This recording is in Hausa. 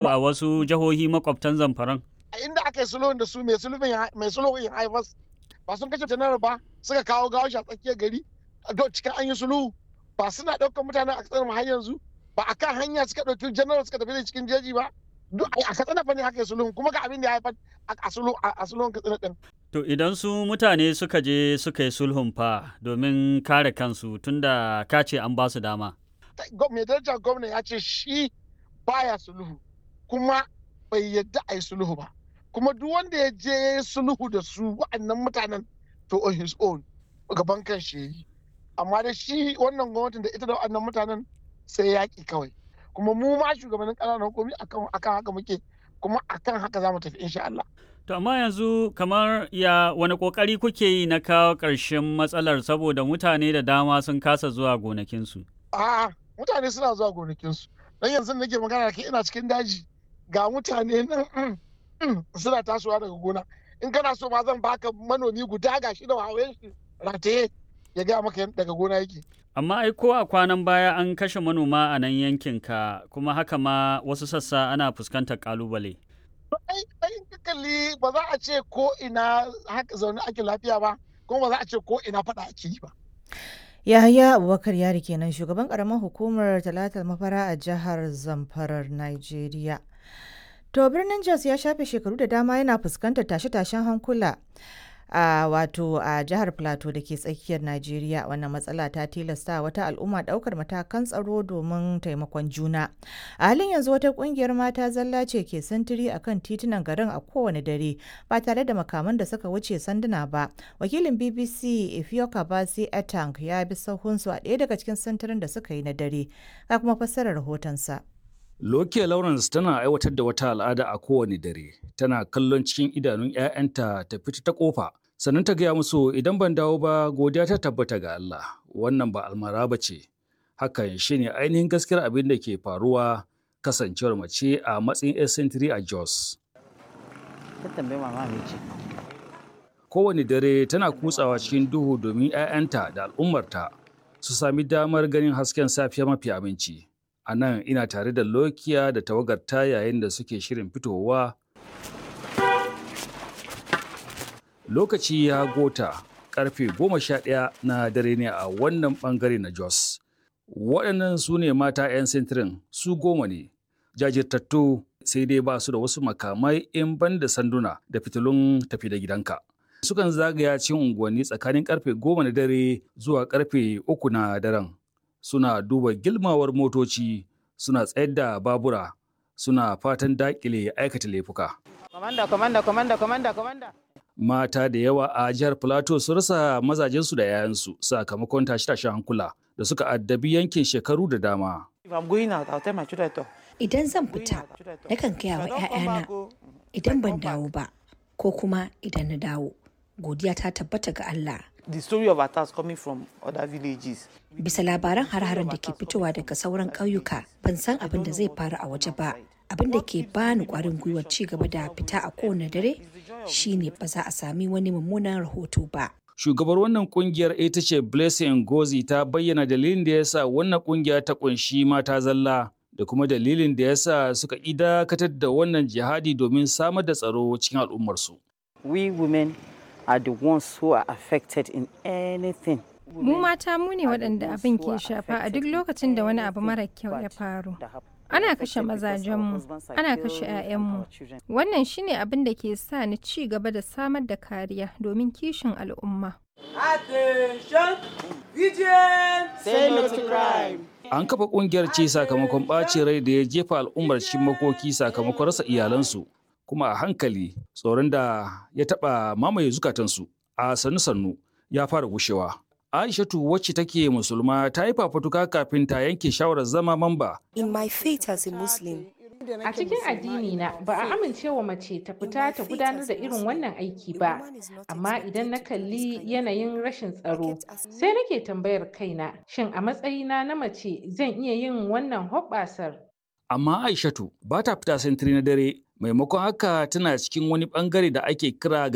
a wasu jihohi makwabtan Zamfaran? A inda aka yi sulhun da su mai sulhun ya haifas ba sun kashe janar ba suka kawo gawashi a tsakiyar gari cikin an yi sulhu ba suna ɗaukar mutane a kasar har yanzu ba a kan hanya suka ɗauki janar suka tafi da cikin jeji ba duk a katsina fa ne haka yi sulhun kuma ga abin da ya haifar a sulhun katsina ɗin. To idan su mutane suka je suka yi sulhun fa domin kare kansu tunda ka ce an ba su dama. Mai darajar gwamna ya ce shi baya sulhu kuma bai yadda a yi sulhu ba kuma duk wanda ya je sulhu da su wa'annan mutanen to on his own gaban kan shi yi amma da shi wannan gwamnatin da ita da wa'annan mutanen sai yaƙi kawai kuma mu ma shugabannin ƙananan hukumi akan haka muke kuma akan haka za mu tafi insha Allah. To amma yanzu kamar wani ƙoƙari kuke yi na kawo ƙarshen matsalar saboda mutane da dama sun kasa zuwa gonakinsu? A'a mutane suna zuwa gonakinsu dan yanzu nake magana da ina cikin daji ga mutane nan suna tasowa daga gona in kana so ma zan baka manomi guda gashi da hawayen shi rataye ya gaya maka daga gona yake. Amma ai ko a kwanan baya an kashe manoma a nan yankinka kuma haka ma wasu sassa ana fuskantar ƙalubale. Ai kalli ba za a ce ko ina haka zaune ake lafiya ba kuma ba za a ce ko ina faɗa ake yi ba. Yahaya Abubakar Yari kenan shugaban karamar hukumar Talatal Mafara a jihar Zamfarar Najeriya. To birnin Jos ya shafe shekaru da dama yana fuskantar tashe-tashen hankula a jihar Plateau da ke tsakiyar Najeriya. Wannan matsala ta tilasta wata al'umma daukar matakan tsaro domin taimakon juna. A halin yanzu wata kungiyar mata zalla ce ke sintiri akan titunan garin a kowane dare ba tare da makaman da suka wuce sanduna ba. Wakilin BBC Ifyoka Basi Etang ya bi sahunsu a ɗaya daga cikin sintirin da suka yi na dare. Ga kuma fassarar rahotonsa. Lokiya Lawrence tana aiwatar da wata al'ada a kowane dare. Tana kallon cikin idanun 'ya'yanta ta fita ta kofa. Sannan ta gaya musu idan ban dawo ba godiya ta tabbata ga Allah. Wannan ba almara ba ce. Hakan shine ainihin gaskiyar abin da ke faruwa kasancewar mace a matsayin 'yar sentiri a Jos. Kowane dare tana kutsawa cikin duhu domin 'ya'yanta da al'ummarta su sami damar ganin hasken safiya mafi aminci. A nan ina tare da Lokiya da tawagarta yayin da suke shirin fitowa. Lokaci ya gota karfe 11 na dare ne a wannan bangare na Jos. Waɗannan su ne mata 'yan sintirin su 10 ne. Jajirtattu sai dai ba su da wasu makamai in ban da sanduna da fitilun tafi da gidanka. Sukan zagaya cikin unguwanni tsakanin karfe 10 na dare zuwa karfe 3 na daren. Suna duba gilmawar motoci, suna tsayar da babura, suna fatan dakile aikata laifuka. Mata da yawa a jihar Plateau sun rasa mazajensu da 'ya'yansu sakamakon tashe-tashen hankula da suka addabi yankin shekaru da dama. Idan zan fita, nakan gaya wa 'ya'yana idan ban dawo ba, ko kuma idan na dawo, godiya ta tabbata ga Allah. The story of attacks coming from other villages. Bisa labaran har-haren da ke fitowa daga sauran ƙauyuka, ban san abin da zai faru a waje ba. Abin da ke bani ƙwarin gwiwar ci gaba da fita a kowane dare shine ba za a sami wani mummunan rahoto ba. Shugabar wannan kungiyar ita ce Blessing Ngozi ta bayyana dalilin da yasa wannan kungiya ta kunshi mata zalla da kuma dalilin da yasa suka dakatar da wannan jihadi domin samar da tsaro cikin al'ummarsu. We women are the ones who are affected in anything. Mu mata mu ne waɗanda abin ke shafa a duk lokacin da wani abu mara kyau ya faru. Ana kashe mazajenmu, ana kashe 'ya'yanmu. Wannan shine abin da ke sa ni ci gaba da samar da kariya domin kishin al'umma. An kafa kungiyar ce sakamakon ɓacin rai da ya jefa al'ummar cikin makoki sakamakon rasa iyalansu. Kuma a hankali tsoron da ya taɓa mamaye zukatansu a sannu-sannu ya fara gushewa. Aishatu wacce take musulma ta yi fafutuka kafin ta yanke shawarar zama mamba. In my faith as a Muslim, a cikin addini na ba a amincewa mace ta fita ta gudanar da irin wannan aiki ba, amma idan na kalli yanayin rashin tsaro sai nake tambayar kaina shin a matsayina na mace zan iya yin wannan hoɓɓasar. Amma Aishatu ba ta fita sentiri na dare, maimakon haka tana cikin wani bangare da ake kira